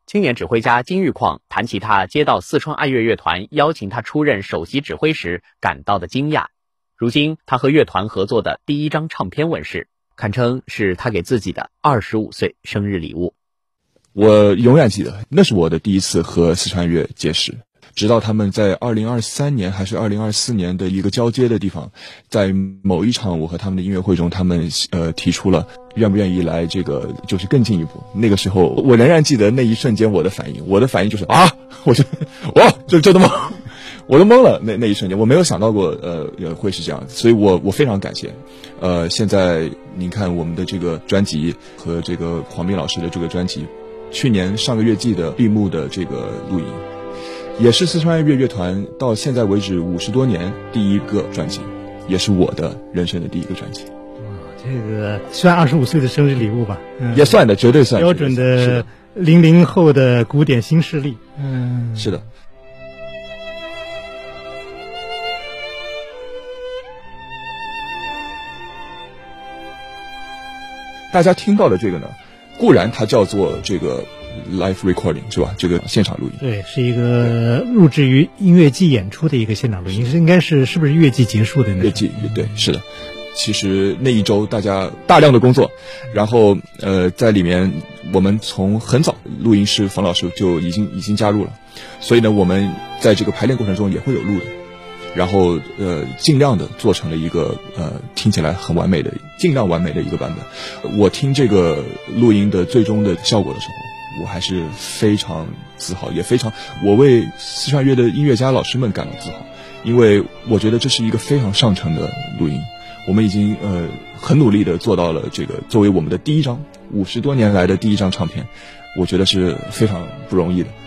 青年指挥家金玉矿谈起他接到四川爱乐乐团邀请他出任首席指挥时感到的惊讶。如今他和乐团合作的第一张唱片问世，堪称是他给自己的25岁生日礼物。 我永远记得，那是我的第一次和四川爱乐结识。直到他们在2023年还是2024年的一个交接的地方，在某一场我和他们的音乐会中，他们提出了愿不愿意来这个就是更进一步。那个时候我仍然记得那一瞬间我的反应就是啊，我就哇这都懵，我都懵了。那一瞬间我没有想到过会是这样，所以我非常感谢。现在您看我们的这个专辑和这个黄斌老师的这个专辑，去年上个月季的闭幕的这个录音，也是四川爱乐乐团到现在为止50多年第一个专辑，也是我的人生的第一个专辑。 这个算25岁的生日礼物吧？ 也算的，绝对算标准的00后的古典新势力。 是的。大家听到的这个呢，固然它叫做这个live recording 是吧？这个现场录音， 对，是一个录制于音乐季演出的一个现场录音，应该是不是乐季结束的那？ 乐季对，是的。其实那一周大家大量的工作，然后在里面我们从很早录音师冯老师就已经加入了，所以呢我们在这个排练过程中也会有录的，然后尽量的做成了一个听起来很完美的，尽量完美的一个版本。我听这个录音的最终的效果的时候，我还是非常自豪，也非常我为四川乐的音乐家老师们感到自豪，因为我觉得这是一个非常上乘的录音。我们已经很努力的做到了这个作为我们的第一张50多年来的第一张唱片，我觉得是非常不容易的。